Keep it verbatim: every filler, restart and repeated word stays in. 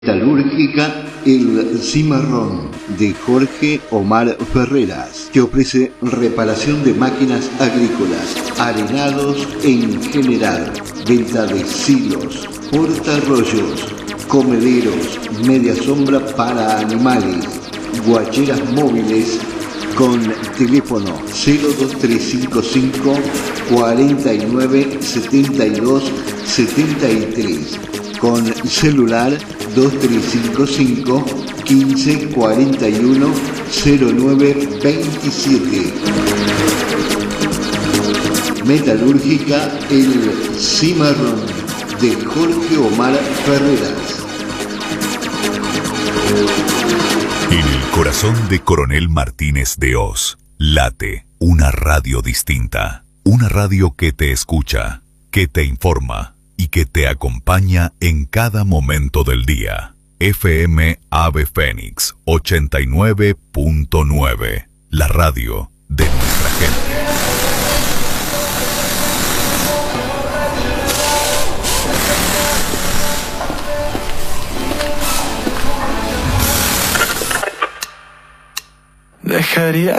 Metalúrgica El Cimarrón de Jorge Omar Ferreras, que ofrece reparación de máquinas agrícolas, arenados en general, venta de silos, portarrollos, comederos, media sombra para animales, guacheras móviles, con teléfono cero dos tres cinco cinco, cuarenta y nueve, setenta y dos, setenta y tres, con celular dos tres cinco cinco, quince, cuarenta y uno, cero nueve veintisiete. Metalúrgica El Cimarrón de Jorge Omar Ferreras. En el corazón de Coronel Martínez de Hoz late una radio distinta, una radio que te escucha, que te informa y que te acompaña en cada momento del día. F M Ave Fénix ochenta y nueve punto nueve, la radio de nuestra gente. Dejaría